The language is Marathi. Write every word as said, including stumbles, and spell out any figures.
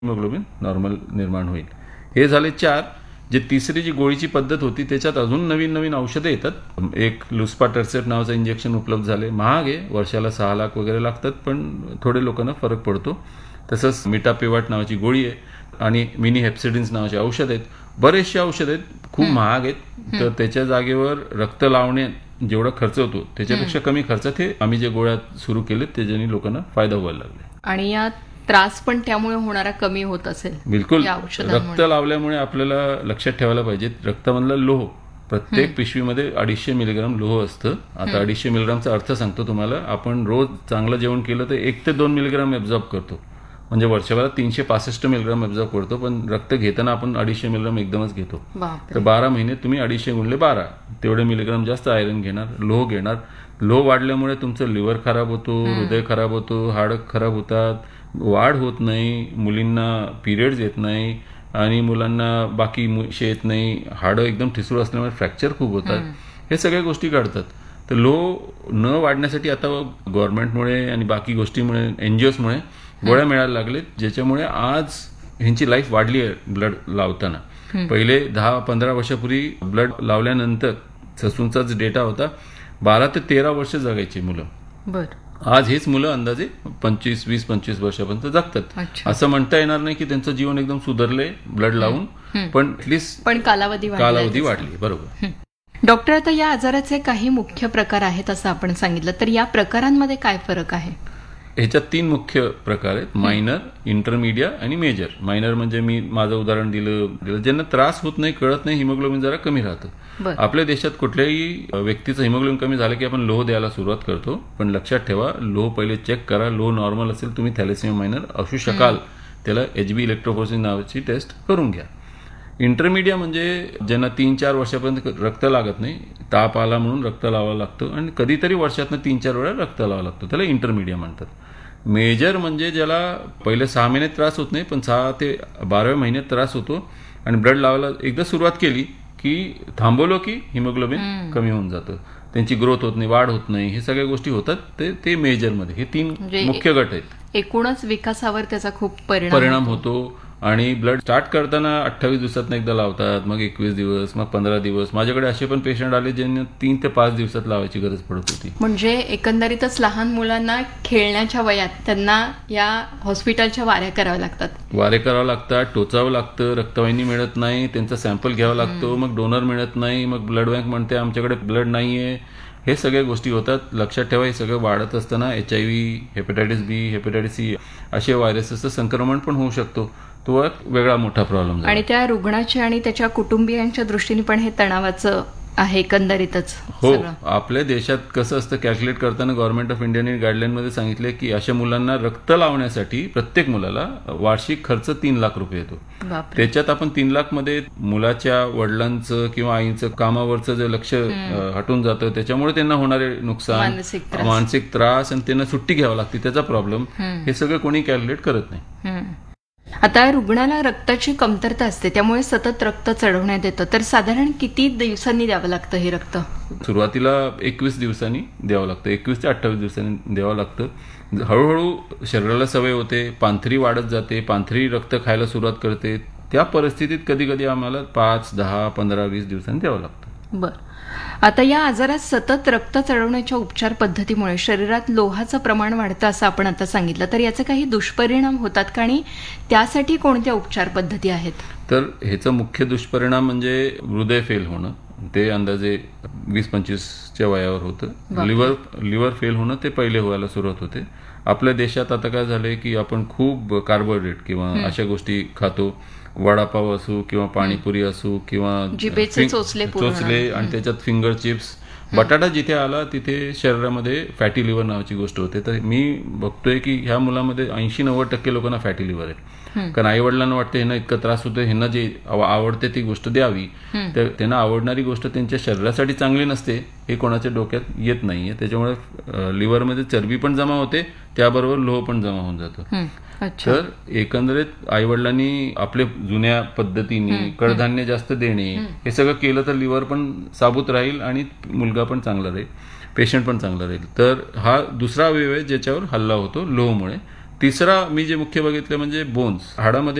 हिमोग्लोबिन नॉर्मल निर्माण होईल. हे झाले चार. जे तिसरी जी गोळीची पद्धत होती त्याच्यात अजून नवीन नवीन औषधं येतात. एक लुस्पाटरसेट नावाचं इंजेक्शन उपलब्ध झाले, महाग आहे, वर्षाला सहा लाख वगैरे लागतात, पण थोडे लोकांना फरक पडतो. तसंच मिटापिवाट नावाची गोळी आहे आणि मिनी हेप्सिडिन्स नावाचे औषध आहेत. बरेचसे औषध आहेत, खूप महाग आहेत. तर त्याच्या जागेवर रक्त लावणे जेवढा खर्च होतो त्याच्यापेक्षा कमी खर्चात हे आम्ही जे गोळ्या सुरू केले त्याच्याने लोकांना फायदा व्हायला लागले. आणि या त्रास पण त्यामुळे होणारा कमी होत असेल. बिलकुल. रक्त लावल्यामुळे आपल्याला लक्षात ठेवायला पाहिजे, रक्तामधला लोह प्रत्येक पिशवीमध्ये अडीचशे मिलीग्राम लोह असतं. आता अडीचशे मिलीग्रामचा अर्थ सांगतो तुम्हाला. आपण रोज चांगलं जेवण केलं तर एक ते दोन मिलीग्राम ऍब्झॉर्ब करतो, म्हणजे वर्षभरात तीनशे पासष्ट मिलीग्राम ऍब्झॉर्ब करतो, पण रक्त घेताना आपण अडीचशे मिलीग्राम एकदमच घेतो. तर बारा महिने तुम्ही अडीचशे गुणले बारा, तेवढे मिलीग्राम जास्त आयरन घेणार, लोह घेणार. लोह वाढल्यामुळे तुमचं लिव्हर खराब होतो, हृदय खराब होतो, हाड खराब होतात, वाढ होत नाही, मुलींना पिरियड्स येत नाही आणि मुलांना बाकी मुशी येत नाही, हाडं एकदम ठिसूळ असल्यामुळे फ्रॅक्चर खूप होतात. हे सगळ्या गोष्टी घडतात. तर लोह न वाढण्यासाठी आता गव्हर्नमेंटमुळे आणि बाकी गोष्टीमुळे, एनजीओजमुळे गोळ्या मिळायला लागलेत, ज्याच्यामुळे आज ह्यांची लाईफ वाढली आहे. ब्लड लावताना पहिले दहा पंधरा वर्षापूर्वी ब्लड लावल्यानंतर ससूनचाच डेटा होता, बारा ते तेरा वर्ष जगायची मुलं. बरं. आज हेच मुलं अंदाजे पंचवीस वीस पंचवीस वर्षापर्यंत जगतात. असं म्हणता येणार नाही की त्यांचं जीवन एकदम सुधारलंय ब्लड लावून, पण ऍटलीस्ट पण कालावधी कालावधी वाढली. बरोबर. डॉक्टर, आता या आजाराचे काही मुख्य प्रकार आहेत असं आपण सांगितलं, तर या प्रकारांमध्ये काय फरक आहे? ह्याच्यात तीन मुख्य प्रकार आहेत, मायनर, इंटरमिडिया आणि मेजर. मायनर म्हणजे मी माझं उदाहरण दिलं, ज्यांना त्रास होत नाही, कळत नाही, हिमोग्लोबिन जरा कमी राहतं. आपल्या देशात कुठल्याही व्यक्तीचं हिमोग्लोबिन कमी झालं की आपण लोह द्यायला सुरुवात करतो, पण लक्षात ठेवा, लोह पहिले चेक करा. लोह नॉर्मल असेल तुम्ही थॅलेसेमिया मायनर असू शकाल, त्याला एच बी इलेक्ट्रोफोरेसिस नावाची टेस्ट करून घ्या. इंटरमिडिया म्हणजे ज्यांना तीन चार वर्षापर्यंत रक्त लागत नाही, ताप आला म्हणून रक्त लावावं लागतं आणि कधीतरी वर्षातनं तीन चार वेळा रक्त लावावं लागतं, त्याला इंटरमिडिया म्हणतात. मेजर म्हणजे ज्याला पहिले सहा महिन्यात त्रास होत नाही, पण सहा ते बाराव्या महिन्यात त्रास होतो आणि ब्लड लावायला एकदा सुरुवात केली की थांबवलो की हिमोग्लोबिन कमी होऊन जातं, त्यांची ग्रोथ होत नाही, वाढ होत नाही, हे सगळ्या गोष्टी होतात. ते ते मेजरमध्ये हे तीन मुख्य गट आहेत. एकूणच विकासावर त्याचा खूप परिणाम होतो. आणि ब्लड स्टार्ट करताना अठ्ठावीस दिवसात एकदा लावतात, मग एकवीस दिवस, मग पंधरा दिवस. माझ्याकडे असे पण पेशंट आले ज्यांना तीन ते पाच दिवसात लावायची गरज पडत होती. म्हणजे एकंदरीतच लहान मुलांना खेळण्याच्या वयात त्यांना या हॉस्पिटलच्या वाऱ्या कराव्या लागतात. वारे करावं लागतात, टोचावं लागतं, रक्तवाहिनी मिळत नाही, त्यांचा सॅम्पल घ्यावा लागतो, मग डोनर मिळत नाही, मग ब्लड बँक म्हणते आमच्याकडे ब्लड नाहीये. हे सगळ्या गोष्टी होतात. लक्षात ठेवा, हे सगळं वाढत असताना H I V, hepatitis B, hepatitis C असे व्हायरसेसचं संक्रमण पण होऊ शकतो. तो एक वेगळा मोठा प्रॉब्लेम. आणि त्या रुग्णाच्या आणि त्याच्या कुटुंबियांच्या दृष्टीने पण हे तणावाचं आहे एकंदरीतच. हो. आपल्या देशात कसं असतं, कॅल्क्युलेट करताना गव्हर्नमेंट ऑफ इंडियाने गाईडलाईनमध्ये सांगितले की अशा मुलांना रक्त लावण्यासाठी प्रत्येक मुलाला वार्षिक खर्च तीन लाख रुपये येतो. त्याच्यात आपण तीन लाख मध्ये मुलाच्या वडिलांचं किंवा आईचं कामावरचं जे लक्ष हटून जातं, त्याच्यामुळे त्यांना होणारे नुकसान, मानसिक त्रास आणि त्यांना सुट्टी घ्यावी लागते, त्याचा प्रॉब्लेम, हे सगळं कोणी कॅल्क्युलेट करत नाही. आता रुग्णाला रक्ताची कमतरता असते, त्यामुळे सतत रक्त चढवण्यात येतं, तर साधारण किती दिवसांनी द्यावं लागतं हे रक्त? सुरुवातीला एकवीस दिवसांनी द्यावं लागतं, एकवीस ते अठ्ठावीस दिवसांनी द्यावं लागतं. हळूहळू शरीराला सवय होते, पांथरी वाढत जाते, पांथरी रक्त खायला सुरुवात करते. त्या परिस्थितीत कधी कधी आम्हाला पाच दहा पंधरा वीस दिवसांनी द्यावं लागतं. बरं. आता या आजारात सतत रक्त चढवण्याच्या उपचार पद्धतीमुळे शरीरात लोहाचं प्रमाण वाढतं असं आपण आता सांगितलं, तर याचे काही दुष्परिणाम होतात का आणि त्यासाठी कोणत्या उपचार पद्धती आहेत? तर ह्याचा मुख्य दुष्परिणाम म्हणजे हृदय फेल होणं. ते अंदाजे वीस पंचवीसच्या वयावर होतं. लिव्हर लिव्हर फेल होणं ते पहिले व्हायला सुरुवात होते. आपल्या देशात आता काय झालंय की आपण खूप कार्बोहायड्रेट किंवा अशा गोष्टी खातो, वडापाव असू किंवा पाणीपुरी असू किंवा चोचले चोचले आणि त्याच्यात फिंगर चिप्स. बटाटा जिथे आला तिथे शरीरामध्ये फॅटी लिव्हर नावाची गोष्ट होते. तर मी बघतोय की ह्या मुलामध्ये ऐंशी नव्वद टक्के लोकांना फॅटी लिव्हर आहे. कारण आई वडिलांना वाटतं ह्यांना इतका त्रास होतो, ह्यांना जे आवडते ती गोष्ट द्यावी, तर त्यांना आवडणारी गोष्ट त्यांच्या शरीरासाठी चांगली नसते हे कोणाच्या डोक्यात येत नाहीये. त्याच्यामुळे लिव्हरमध्ये चरबी पण जमा होते, त्याबरोबर लोह पण जमा होऊन जातो. तर एकंदरीत आई वडिलांनी आपल्या जुन्या पद्धतीने कडधान्य जास्त देणे, हे सगळं केलं तर लिव्हर पण साबूत राहील आणि मुलगा पण चांगला राहील, पेशंट पण चांगला राहील. तर हा दुसरा अवयव आहे ज्याच्यावर हल्ला होतो लोहमुळे. तिसरा मी जे मुख्य बघितलं म्हणजे बोन्स, हाडामध्ये